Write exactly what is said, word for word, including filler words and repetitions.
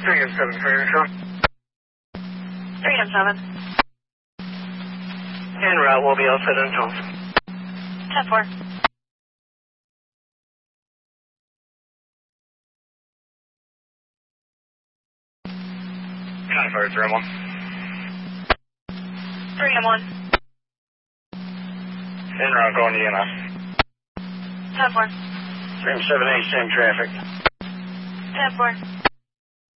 three and seven for your show. three and seven. En route, we'll be all set until. ten four. County Fire, three and one. three and one. En route, going to E M S. ten four. three and seven eight, same traffic. ten four.